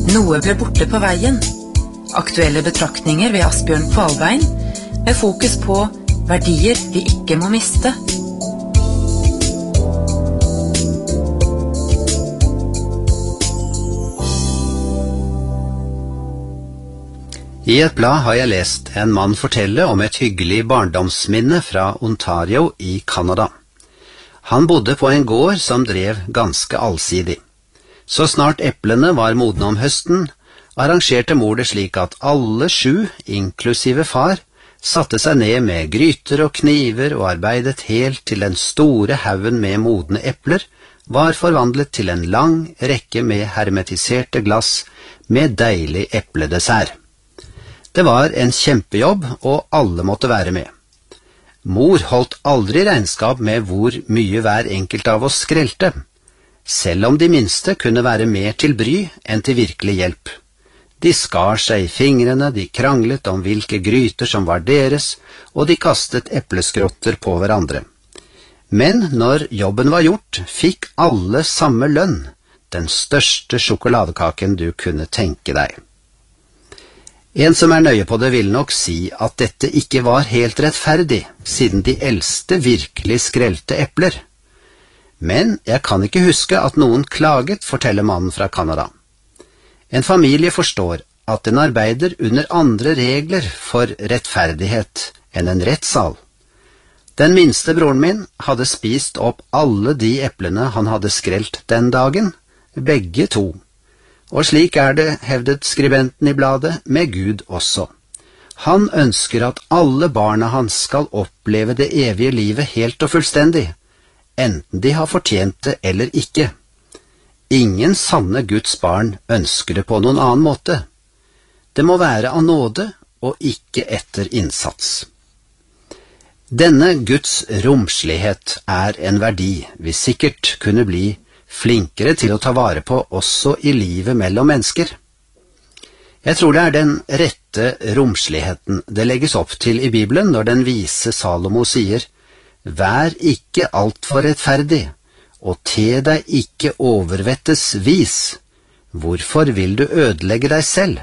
Noe ble borte på veien. Aktuelle betraktninger ved Asbjørn Kvalbein, med fokus på verdier vi ikke må miste. I et blad har jeg lest en mann fortelle om et hyggelig barndomsminne fra Ontario i Canada. Han bodde på en gård som drev ganske allsidig. Så snart eplene var modne om høsten, arrangerte mor det slik at alle 7, inklusive far, satte seg ned med gryter og kniver og arbeidet helt til den store haugen med modne epler var forvandlet til en lang rekke med hermetiserte glass med deilig epledessert. Det var en kjempejobb, og alle måtte være med. Mor holdt aldri regnskap med hvor mye hver enkelt av oss skrelte, selv om de minste kunne være mer til bry enn til virkelig hjelp. De skar seg i fingrene, de kranglet om hvilke gryter som var deres, og de kastet epleskrotter på hverandre. Men når jobben var gjort, fikk alle samme lønn, den største sjokoladekaken du kunne tenke deg. En som er nøye på det vil nok si at dette ikke var helt rettferdig, siden de eldste virkelig skrelte epler. Men jeg kan ikke huske at noen klaget, forteller mannen fra Canada. En familie forstår at en arbeider under andre regler for rettferdighet enn en rettssal. Den minste broren min hadde spist opp alle de eplene han hadde skrelt den dagen, begge 2. Og slik er det, hevdet skribenten i bladet, med Gud også. Han ønsker at alle barna hans skal oppleve det evige livet helt og fullstendig, enten de har fortjent det eller ikke. Ingen sanne Guds barn ønsker det på noen annen måte. Det må være av nåde og ikke etter innsats. Denne Guds romslighet er en verdi vi sikkert kunne bli flinkere til å ta vare på også i livet mellom mennesker. Jeg tror det er den rette romsligheten det legges opp til i Bibelen når den vise Salomo sier: «Vær ikke alt for rettferdig, og te deg ikke overvettes vis. Hvorfor vil du ødelegge deg selv?»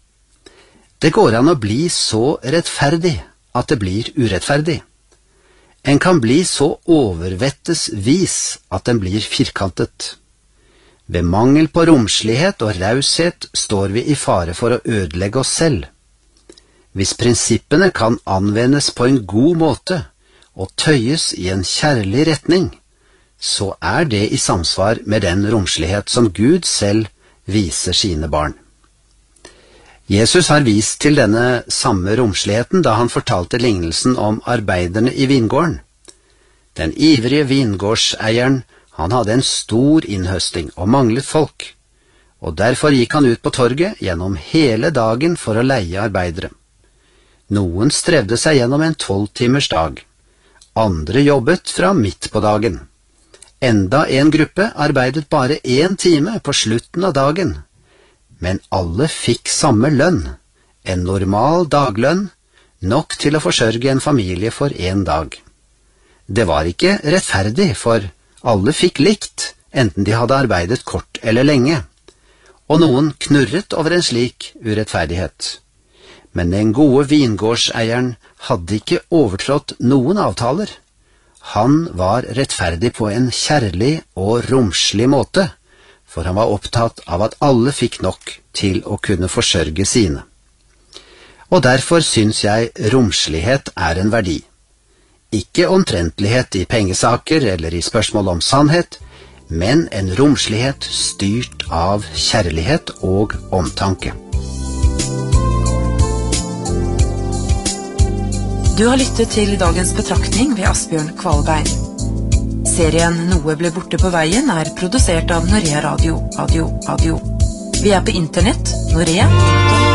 Det går an å bli så rettferdig at det blir urettferdig. En kan bli så overvettes vis at den blir firkantet. Ved mangel på romslighet og raushet står vi i fare for å ødelegge oss selv. Hvis prinsippene kan anvendes på en god måte og tøyes i en kjærlig retning, så er det i samsvar med den romslighet som Gud selv viser sine barn. Jesus har vist til denne samme romsligheten da han fortalte lignelsen om arbeiderne i vingården. Den ivrige vingårdseieren, han hadde en stor innhøsting og manglet folk, og derfor gikk han ut på torget gjennom hele dagen for å leie arbeidere. Noen strevde seg gjennom en 12-timers dag, andre jobbet fra midt på dagen. Enda en gruppe arbeidet bare 1 time på slutten av dagen. Men alle fikk samme lønn, en normal daglønn, nok til å forsørge en familie for 1 dag. Det var ikke rettferdig, for alle fikk likt, enten de hadde arbeidet kort eller lenge, og noen knurret over en slik urettferdighet. Men den gode vingårdseieren hadde ikke overtrådt noen avtaler. Han var rettferdig på en kjærlig og romslig måte, for han var opptatt av at alle fikk nok til å kunne forsørge sine. Og derfor syns jeg romslighet er en verdi. Ikke omtrentlighet i pengesaker eller i spørsmål om sannhet, men en romslighet styrt av kjærlighet og omtanke. Du har lyttet til dagens betraktning ved Asbjørn Kvalbein. Serien Noe ble borte på veien er produsert av Norea Radio. Vi er på internett, Norea.